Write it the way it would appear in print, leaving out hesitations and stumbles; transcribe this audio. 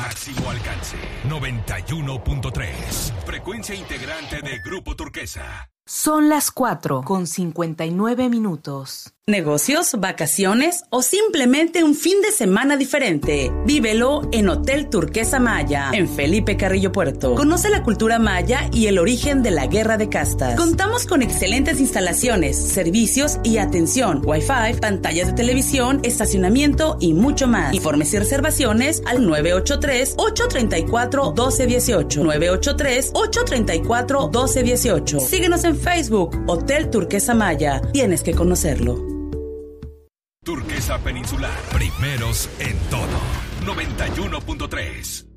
Máximo alcance. 91.3. Frecuencia integrante de Grupo Turquesa. Son las 4:59. Negocios, vacaciones o simplemente un fin de semana diferente. Vívelo en Hotel Turquesa Maya, en Felipe Carrillo Puerto. Conoce la cultura maya y el origen de la guerra de castas. Contamos con excelentes instalaciones, servicios y atención, Wi-Fi, pantallas de televisión, estacionamiento y mucho más. Informes y reservaciones al 983-834-1218. 983-834-1218. Síguenos en Facebook, Hotel Turquesa Maya. Tienes que conocerlo. Turquesa Peninsular. Primeros en todo. 91.3.